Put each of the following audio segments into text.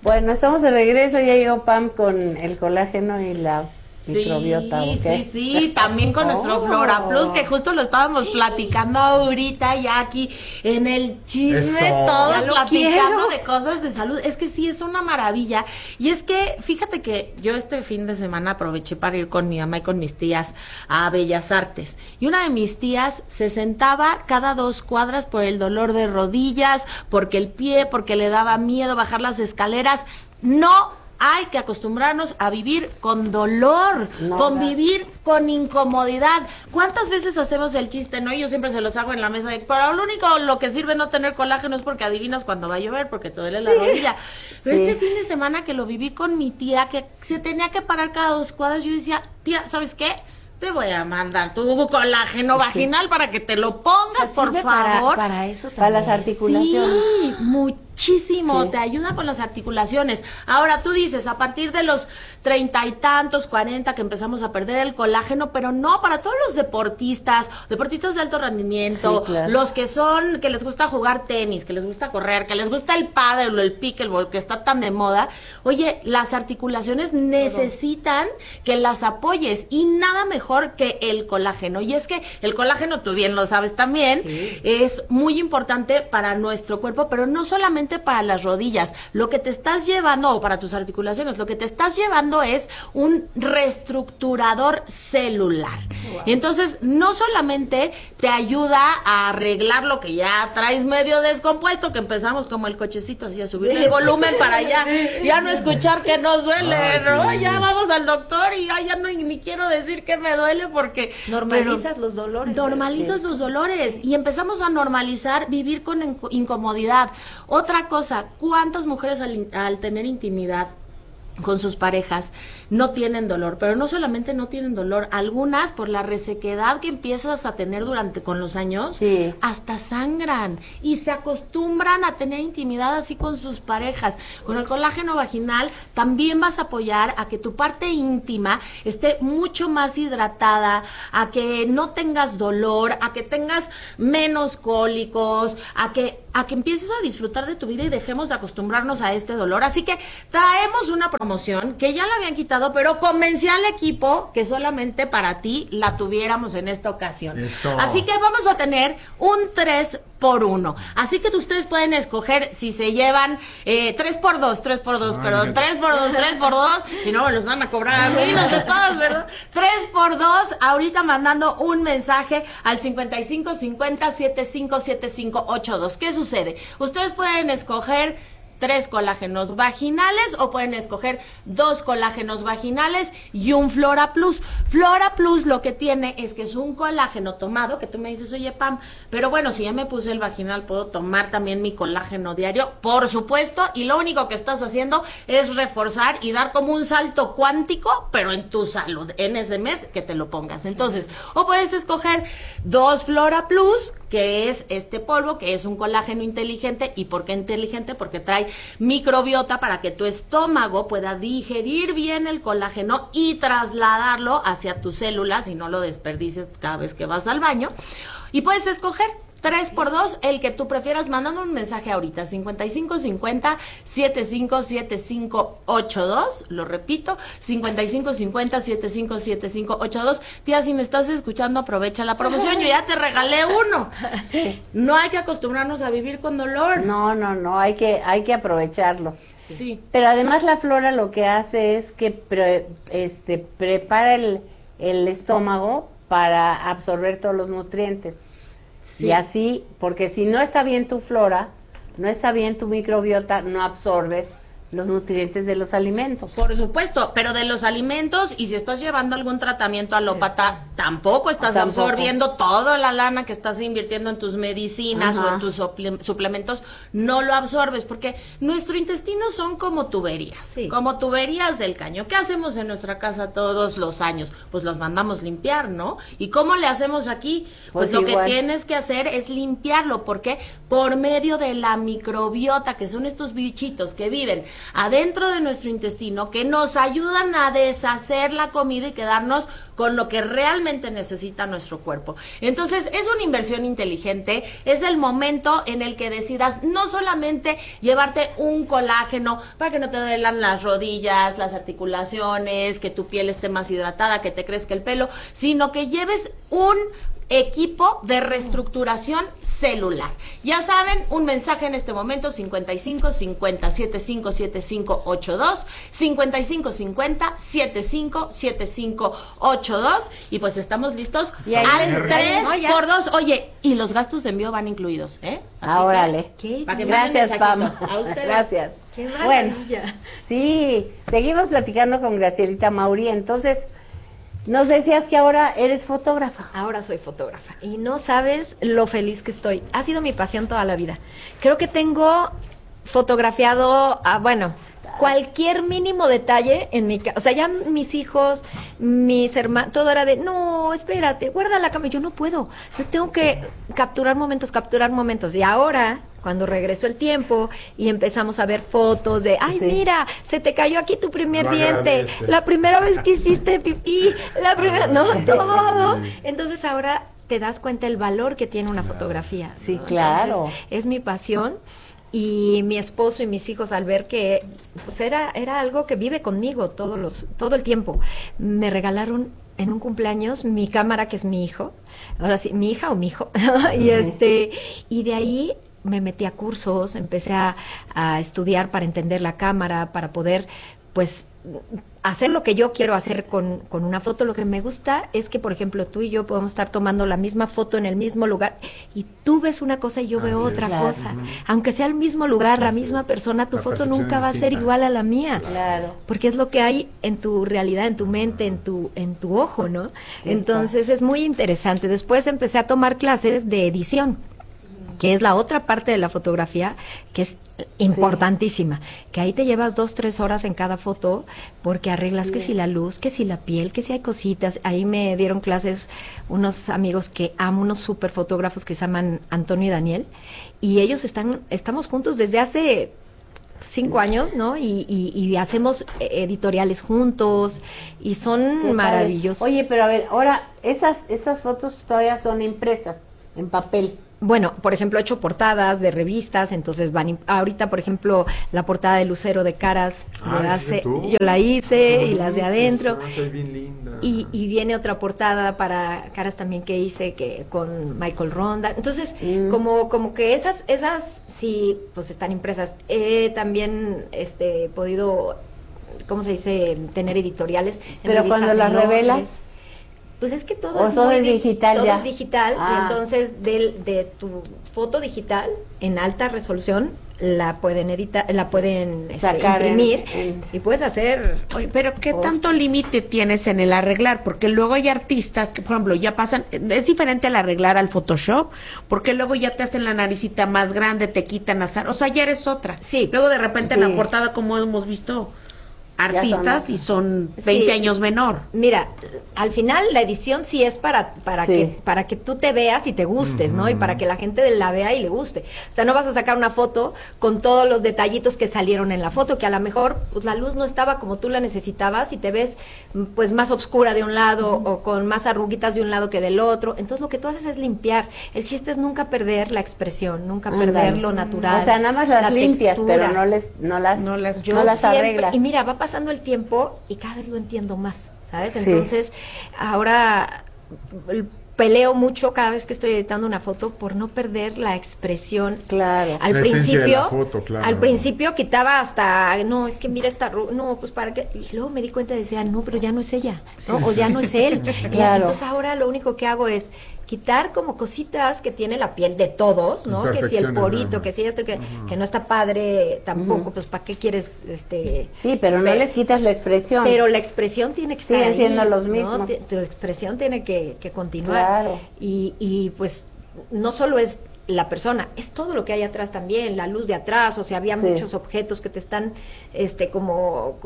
Bueno, estamos de regreso, ya llegó Pam con el colágeno y la microbiota. Sí, también con nuestro Flora Plus, que justo lo estábamos platicando ahorita, ya aquí en el chisme, todos platicando de cosas de salud. Es que sí, es una maravilla. Y es que, fíjate que yo este fin de semana aproveché para ir con mi mamá y con mis tías a Bellas Artes. Y una de mis tías se sentaba cada 2 cuadras por el dolor de rodillas, porque el pie, porque le daba miedo bajar las escaleras. No hay que acostumbrarnos a vivir con dolor, convivir con incomodidad. ¿Cuántas veces hacemos el chiste, no? Yo siempre se los hago en la mesa de, pero lo que sirve no tener colágeno es porque adivinas cuando va a llover, porque te duele la rodilla. Pero este fin de semana que lo viví con mi tía, que se tenía que parar cada 2 cuadras, yo decía, tía, ¿sabes qué? Te voy a mandar tu colágeno vaginal para que te lo pongas, por favor. Para eso también. Para las articulaciones. Sí, muchísimo, te ayuda con las articulaciones. Ahora tú dices, a partir de los 30 y tantos, 40, que empezamos a perder el colágeno, pero no, para todos los deportistas de alto rendimiento, los que les gusta jugar tenis, que les gusta correr, que les gusta el pádel o el pickleball, que está tan de moda. Oye, las articulaciones necesitan que las apoyes, y nada mejor que el colágeno. Y es que el colágeno, tú bien lo sabes también, es muy importante para nuestro cuerpo, pero no solamente para las rodillas. Lo que te estás llevando, o para tus articulaciones, lo que te estás llevando es un reestructurador celular. Y entonces, no solamente te ayuda a arreglar lo que ya traes medio descompuesto, que empezamos como el cochecito así a subir el volumen para ya no escuchar que nos duele, ¿no? Ya vamos al doctor y ya no ni quiero decir que me duele, porque normalizas los dolores. Normalizas los dolores y empezamos a normalizar vivir con incomodidad. Otra cosa, ¿cuántas mujeres al tener intimidad con sus parejas no tienen dolor? Pero no solamente no tienen dolor, algunas por la resequedad que empiezas a tener con los años, hasta sangran y se acostumbran a tener intimidad así con sus parejas. Con el colágeno vaginal también vas a apoyar a que tu parte íntima esté mucho más hidratada, a que no tengas dolor, a que tengas menos cólicos, a que empieces a disfrutar de tu vida y dejemos de acostumbrarnos a este dolor. Así que traemos una promoción que ya la habían quitado, pero convencí al equipo que solamente para ti la tuviéramos en esta ocasión. Así que vamos a tener un 3x1. Así que ustedes pueden escoger si se llevan 3x2, perdón, 3x2, si no me los van a cobrar a mí, no sé todos, ¿verdad? 3x2, ahorita mandando un mensaje al 5550-757582. ¿Qué sucede? Ustedes pueden escoger 3 colágenos vaginales o pueden escoger 2 colágenos vaginales y un Flora Plus. Flora Plus lo que tiene es que es un colágeno tomado, que tú me dices, oye Pam, pero bueno, si ya me puse el vaginal, ¿puedo tomar también mi colágeno diario? Por supuesto, y lo único que estás haciendo es reforzar y dar como un salto cuántico, pero en tu salud, en ese mes que te lo pongas. Entonces, o puedes escoger 2 Flora Plus, que es este polvo, que es un colágeno inteligente. ¿Y por qué inteligente? Porque trae microbiota para que tu estómago pueda digerir bien el colágeno y trasladarlo hacia tus células y no lo desperdicies cada vez que vas al baño. Y puedes escoger 3x2, el que tú prefieras, mandando un mensaje ahorita, 5550-757582, lo repito, 5550-757582. Tía, si me estás escuchando, aprovecha la promoción, yo ya te regalé uno. No hay que acostumbrarnos a vivir con dolor. No, hay que aprovecharlo. Sí. Pero además la flora lo que hace es que prepara el estómago para absorber todos los nutrientes. Y así, porque si no está bien tu flora, no está bien tu microbiota, no absorbes los nutrientes de los alimentos. Por supuesto, pero de los alimentos, y si estás llevando algún tratamiento alópata, tampoco estás absorbiendo toda la lana que estás invirtiendo en tus medicinas o en tus suplementos, no lo absorbes, porque nuestro intestino son como tuberías, como tuberías del caño. ¿Qué hacemos en nuestra casa todos los años? Pues los mandamos limpiar, ¿no? ¿Y cómo le hacemos aquí? Pues lo que tienes que hacer es limpiarlo, porque por medio de la microbiota, que son estos bichitos que viven adentro de nuestro intestino que nos ayudan a deshacer la comida y quedarnos con lo que realmente necesita nuestro cuerpo. Entonces, es una inversión inteligente, es el momento en el que decidas no solamente llevarte un colágeno para que no te duelan las rodillas, las articulaciones, que tu piel esté más hidratada, que te crezca el pelo, sino que lleves un equipo de reestructuración celular. Ya saben, un mensaje en este momento: 55 50 75 75 82, 55 50 75 75 82, y pues estamos listos al 3 por 2. Oye, y los gastos de envío van incluidos, ¿eh? Así órale. Gracias, Pam. A ustedes. Gracias. Qué maravilla. Bueno, sí, seguimos platicando con Gracielita Mauri. Entonces, nos decías que ahora eres fotógrafa. Ahora soy fotógrafa y no sabes lo feliz que estoy. Ha sido mi pasión toda la vida. Creo que tengo fotografiado, cualquier mínimo detalle en mi casa. O sea, ya mis hijos, mis hermanos, todo era de, no, espérate, guarda la cámara. Yo no puedo. Yo tengo que capturar momentos. Y ahora, cuando regresó el tiempo y empezamos a ver fotos de, ay, mira, se te cayó aquí tu primer diente, agradece. La primera vez que hiciste pipí, todo. Entonces ahora te das cuenta el valor que tiene una fotografía. Sí, claro. Entonces, es mi pasión. Y mi esposo y mis hijos, al ver que pues era algo que vive conmigo todo el tiempo, me regalaron en un cumpleaños mi cámara, que es mi hijo, ahora sí, mi hija o mi hijo, y de ahí me metí a cursos, empecé a estudiar para entender la cámara, para poder, pues, hacer lo que yo quiero hacer con una foto. Lo que me gusta es que, por ejemplo, tú y yo podemos estar tomando la misma foto en el mismo lugar y tú ves una cosa y yo veo otra cosa. Aunque sea el mismo lugar, la misma persona, tu foto nunca va a ser igual a la mía. Claro. Porque es lo que hay en tu realidad, en tu mente, en tu ojo, ¿no? Entonces es muy interesante. Después empecé a tomar clases de edición, que es la otra parte de la fotografía, que es importantísima, que ahí te llevas 2-3 horas en cada foto, porque arreglas que si la luz, que si la piel, que si hay cositas. Ahí me dieron clases unos amigos que amo, unos super fotógrafos que se llaman Antonio y Daniel, y ellos estamos juntos desde hace 5 años, ¿no? Y hacemos editoriales juntos, y son maravillosos. Oye, pero a ver, ahora, estas fotos todavía son impresas en papel. Bueno, por ejemplo, he hecho portadas de revistas, entonces ahorita, por ejemplo, la portada de Lucero de Caras, yo la hice, y las de adentro, bien linda. Y viene otra portada para Caras también que hice con Michael Ronda. Entonces, como que esas sí, pues están impresas. He también podido, ¿cómo se dice?, tener editoriales. Pero cuando las revelas, pues es que todo es digital, todo es digital, y entonces de tu foto digital en alta resolución la pueden editar, la pueden imprimir y puedes hacer. Oye, pero ¿qué tanto límite tienes en el arreglar? Porque luego hay artistas que, por ejemplo, ya pasan, es diferente al arreglar al Photoshop, porque luego ya te hacen la naricita más grande, te quitan azar, o sea, ya eres otra. Sí. Luego de repente en la portada, como hemos visto, artistas y son 20 años menor. Mira, al final la edición sí es para que tú te veas y te gustes, ¿no? Y para que la gente la vea y le guste. O sea, no vas a sacar una foto con todos los detallitos que salieron en la foto, que a lo mejor pues la luz no estaba como tú la necesitabas y te ves pues más oscura de un lado o con más arruguitas de un lado que del otro. Entonces lo que tú haces es limpiar. El chiste es nunca perder la expresión, nunca perder lo natural. O sea, nada más las limpias, textura. Pero no las arreglas. Y mira, va pasando el tiempo y cada vez lo entiendo más, ¿sabes? Entonces, ahora peleo mucho cada vez que estoy editando una foto por no perder la expresión. Claro. Al la principio, de la foto, claro. Al principio quitaba hasta, no, es que mira no, pues para qué. Y luego me di cuenta y decía, no, pero ya no es ella, ¿no? O ya no es él. Claro. Entonces ahora lo único que hago es quitar como cositas que tiene la piel de todos, ¿no? Que si el porito, que si esto, que no está padre tampoco, pues ¿para qué quieres Sí, pero no les quitas la expresión. Pero la expresión tiene que estar siguen ahí, siendo los mismos. ¿no? Tu expresión tiene que continuar. Claro. Y pues no solo es la persona, es todo lo que hay atrás también, la luz de atrás, o sea, había muchos objetos que te están como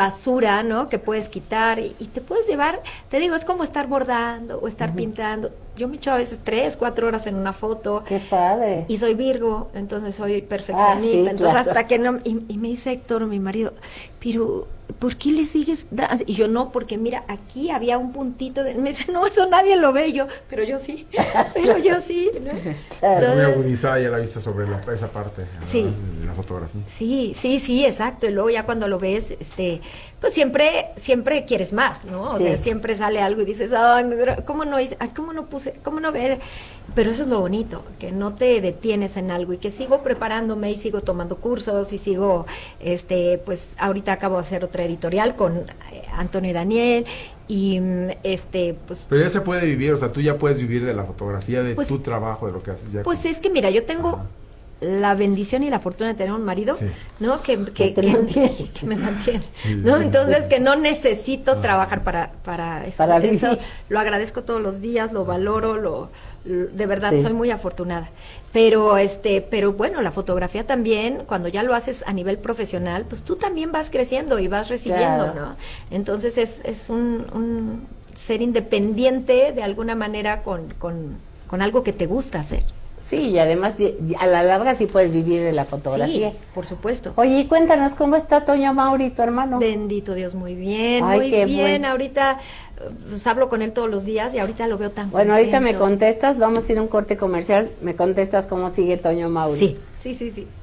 basura, ¿no? Que puedes quitar y te puedes llevar, te digo, es como estar bordando o estar pintando, yo me echo a veces 3, 4 horas en una foto. Qué padre. Y soy Virgo, entonces soy perfeccionista. Sí, entonces claro. hasta que no... Y me dice Héctor, mi marido, pero ¿por qué le sigues dando? Y yo, no, porque mira, aquí había un puntito de... Me dice, no, eso nadie lo ve. Y yo, pero yo sí, pero yo sí, ¿no? Claro. Muy agudizada ya la vista sobre esa parte, ¿verdad? Sí. La fotografía. Sí, sí, sí, exacto. Y luego ya cuando lo ves, pues siempre quieres más, ¿no? O Sí. sea, siempre sale algo y dices, ay, ¿cómo no hice? Ay, ¿cómo no puse? ¿Cómo no ver? Pero eso es lo bonito, que no te detienes en algo y que sigo preparándome y sigo tomando cursos y sigo, pues ahorita acabo de hacer otra editorial con Antonio y Daniel y pues Pero ya se puede vivir, o sea, tú ya puedes vivir de la fotografía, de Pues- tu trabajo, de lo que haces. Ya pues es que mira, yo tengo Ajá. la bendición y la fortuna de tener un marido, Sí. ¿no? Que te mantiene. que me mantiene, Sí. ¿no? Entonces que no necesito trabajar para eso. Para Eso vivir. lo agradezco todos los días, lo valoro, de verdad Sí. soy muy afortunada. Pero bueno, la fotografía también, cuando ya lo haces a nivel profesional, pues tú también vas creciendo y vas recibiendo, Claro. ¿no? Entonces es un ser independiente de alguna manera con algo que te gusta hacer. Sí, y además a la larga sí puedes vivir de la fotografía. Sí, por supuesto. Oye, y cuéntanos cómo está Toño Mauri, tu hermano. Bendito Dios, muy bien, Ay, muy qué bien. bueno. Ahorita pues, hablo con él todos los días y ahorita lo veo tan Bueno, ahorita me contento. contestas, vamos a ir a un corte comercial, me contestas cómo sigue Toño Mauri. Sí.